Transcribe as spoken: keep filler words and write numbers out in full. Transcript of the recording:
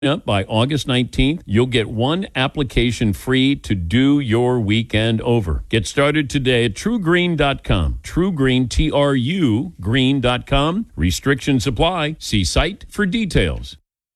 up by August nineteenth, you'll get one application free to do your weekend over. Get started today at true green dot com. TrueGreen, T R U, green dot com. Restrictions apply. See site for details.